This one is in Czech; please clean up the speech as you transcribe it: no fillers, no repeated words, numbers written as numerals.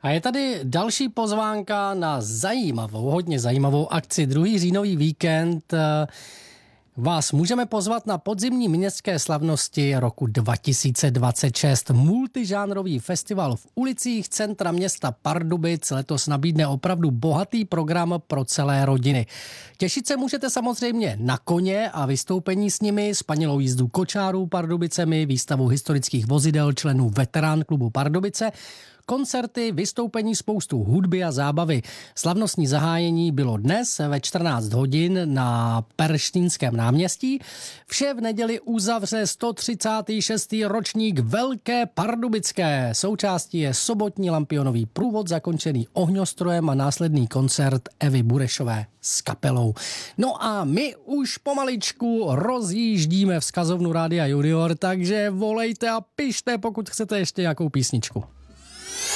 A je tady další pozvánka na hodně zajímavou akci. 2. říjnový víkend vás můžeme pozvat na podzimní městské slavnosti roku 2026. Multižánrový festival v ulicích centra města Pardubic letos nabídne opravdu bohatý program pro celé rodiny. Těšit se můžete samozřejmě na koně a vystoupení s nimi, spanilou jízdu kočárů Pardubicemi, výstavu historických vozidel členů Veterán klubu Pardubice, koncerty, vystoupení, spoustu hudby a zábavy. Slavnostní zahájení bylo dnes ve 14 hodin na Perštínském náměstí. Vše v neděli uzavře 136. ročník Velké pardubické. Součástí je sobotní lampionový průvod zakončený ohňostrojem a následný koncert Evy Burešové s kapelou. No a my už pomaličku rozjíždíme vzkazovnu Rádia Junior, takže volejte a pište, pokud chcete ještě nějakou písničku.